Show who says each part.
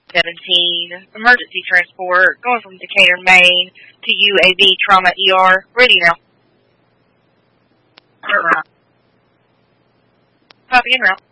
Speaker 1: 17, emergency transport, going from Decatur, Maine to UAB Trauma ER. Ready now. Copy en route.